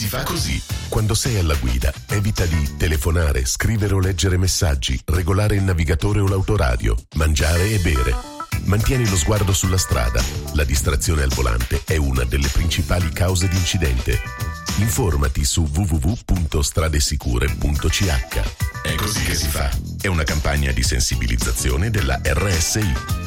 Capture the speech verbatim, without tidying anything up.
Si fa così. Quando sei alla guida, evita di telefonare, scrivere o leggere messaggi, regolare il navigatore o l'autoradio, mangiare e bere. Mantieni lo sguardo sulla strada. La distrazione al volante è una delle principali cause di incidente. Informati su w w w punto stradesicure punto c h. È così che si fa. È una campagna di sensibilizzazione della R S I.